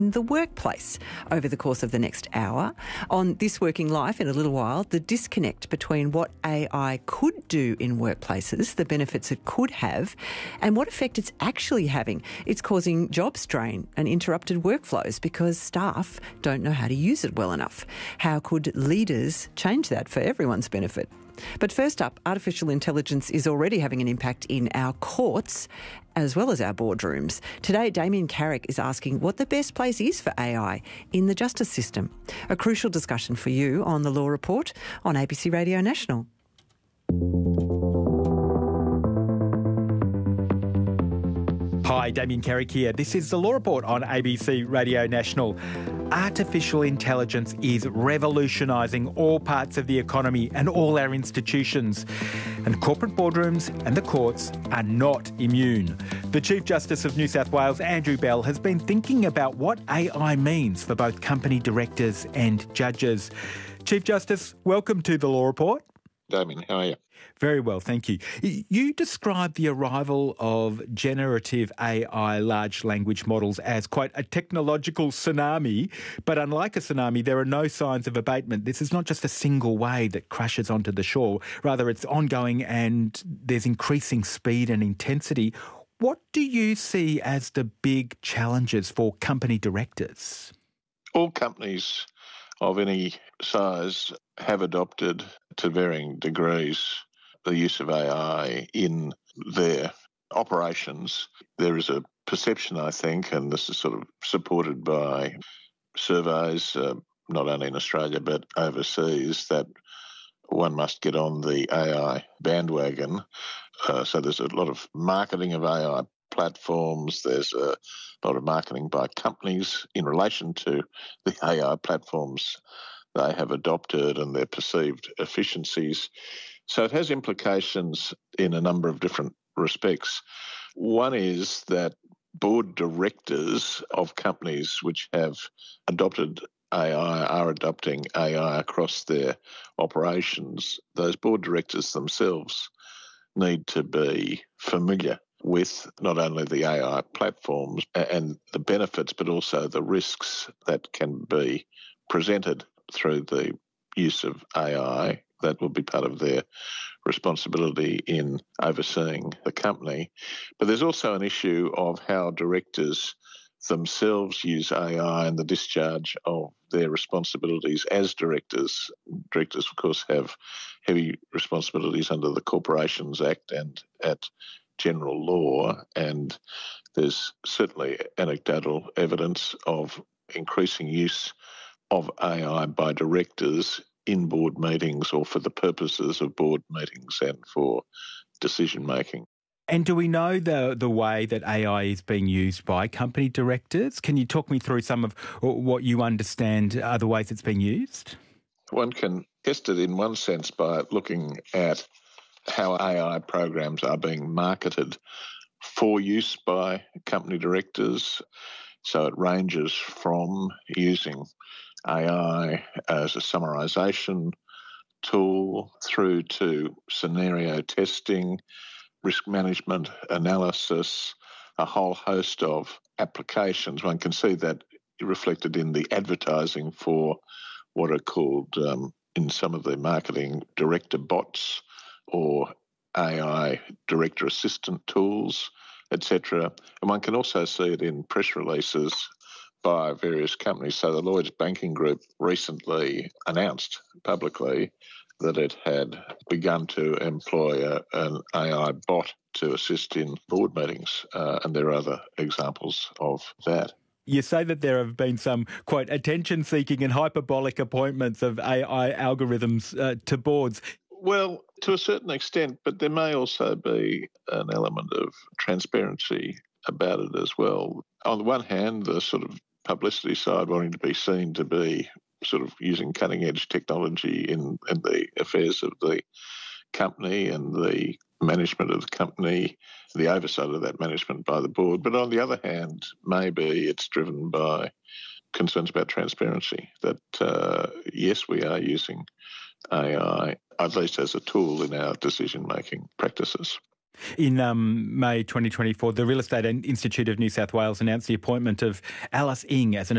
the workplace over the course of the next hour. On This Working Life in a little while, the disconnect between what AI could do in workplaces, the benefits it could have, and what effect it's actually having. It's causing job strain and interrupted workflows because staff don't know how to use it well enough. How could leaders change that for everyone's benefit? But first up, artificial intelligence is already having an impact in our courts as well as our boardrooms. Today, Damien Carrick is asking what the best place is for AI in the justice system. A crucial discussion for you on The Law Report on ABC Radio National. Hi, Damien Carrick here. This is The Law Report on ABC Radio National. Artificial intelligence is revolutionising all parts of the economy and all our institutions. And corporate boardrooms and the courts are not immune. The Chief Justice of New South Wales, Andrew Bell, has been thinking about what AI means for both company directors and judges. Chief Justice, welcome to The Law Report. Damien, how are you? Very well, thank you. You described the arrival of generative AI large language models as quite a technological tsunami, but unlike a tsunami, there are no signs of abatement. This is not just a single wave that crashes onto the shore. Rather, it's ongoing and there's increasing speed and intensity. What do you see as the big challenges for company directors? All companies of any size have adopted to varying degrees the use of AI in their operations. There is a perception, I think, and this is sort of supported by surveys, not only in Australia but overseas, that one must get on the AI bandwagon. So there's a lot of marketing of AI platforms. There's a lot of marketing by companies in relation to the AI platforms they have adopted and their perceived efficiencies. So it has implications in a number of different respects. One is that board directors of companies which have adopted AI are adopting AI across their operations. Those board directors themselves need to be familiar with not only the AI platforms and the benefits, but also the risks that can be presented through the use of AI. That will be part of their responsibility in overseeing the company. But there's also an issue of how directors themselves use AI in the discharge of their responsibilities as directors. Directors, of course, have heavy responsibilities under the Corporations Act and at general law, and there's certainly anecdotal evidence of increasing use of AI by directors in board meetings or for the purposes of board meetings and for decision making. And do we know the way that AI is being used by company directors? Can you talk me through some of what you understand are the ways it's being used? One can test it in one sense by looking at how AI programs are being marketed for use by company directors. So it ranges from using AI as a summarisation tool through to scenario testing, risk management analysis, a whole host of applications. One can see that reflected in the advertising for what are called in some of the marketing director bots or AI director assistant tools, etc. And one can also see it in press releases by various companies. So the Lloyds Banking Group recently announced publicly that it had begun to employ an AI bot to assist in board meetings, and there are other examples of that. You say that there have been some, quote, attention-seeking and hyperbolic appointments of AI algorithms to boards. Well, to a certain extent, but there may also be an element of transparency about it as well. On the one hand, the sort of publicity side wanting to be seen to be sort of using cutting-edge technology in the affairs of the company and the management of the company, the oversight of that management by the board. But on the other hand, maybe it's driven by concerns about transparency, that yes, we are using AI, at least as a tool in our decision-making practices. In May 2024, the Real Estate Institute of New South Wales announced the appointment of Alice Ing as an